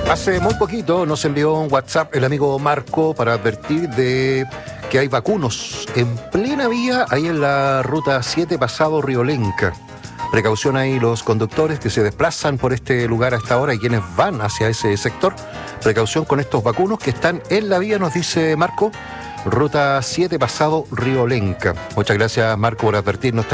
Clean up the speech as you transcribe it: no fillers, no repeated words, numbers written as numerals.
Hace muy poquito nos envió un WhatsApp el amigo Marco para advertir de que hay vacunos en plena vía, ahí en la ruta 7 pasado Riolenca. Precaución ahí los conductores que se desplazan por este lugar a esta hora y quienes van hacia ese sector. Precaución con estos vacunos que están en la vía, nos dice Marco. Ruta 7 pasado Riolenca. Muchas gracias, Marco, por advertirnos.